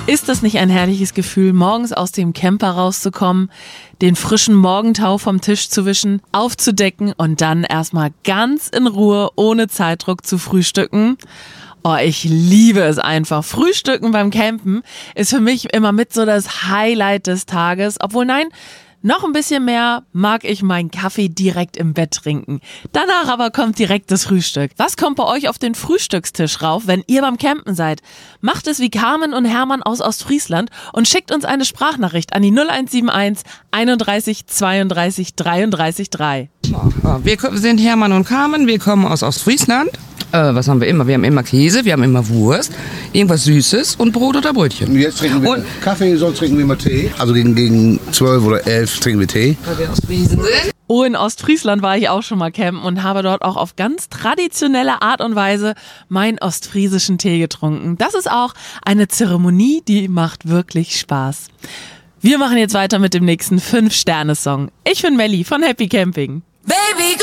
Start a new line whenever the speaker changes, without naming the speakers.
Ist das nicht ein herrliches Gefühl, morgens aus dem Camper rauszukommen, den frischen Morgentau vom Tisch zu wischen, aufzudecken und dann erstmal ganz in Ruhe, ohne Zeitdruck zu frühstücken? Oh, ich liebe es einfach. Frühstücken beim Campen ist für mich immer mit so das Highlight des Tages. Obwohl nein, noch ein bisschen mehr mag ich meinen Kaffee direkt im Bett trinken. Danach aber kommt direkt das Frühstück. Was kommt bei euch auf den Frühstückstisch rauf, wenn ihr beim Campen seid? Macht es wie Carmen und Hermann aus Ostfriesland und schickt uns eine Sprachnachricht an die 0171 31 32 33 3.
Wir sind Hermann und Carmen, wir kommen aus Ostfriesland. Was haben wir immer? Wir haben immer Käse, wir haben immer Wurst, irgendwas Süßes und Brot oder Brötchen.
Jetzt trinken wir Kaffee, sonst trinken wir immer Tee. Also gegen 12 oder 11 trinken wir Tee.
Weil wir aus Friesen sind.
Oh, in Ostfriesland war ich auch schon mal campen und habe dort auch auf ganz traditionelle Art und Weise meinen ostfriesischen Tee getrunken. Das ist auch eine Zeremonie, die macht wirklich Spaß. Wir machen jetzt weiter mit dem nächsten 5-Sterne-Song. Ich bin Melli von Happy Camping.
Baby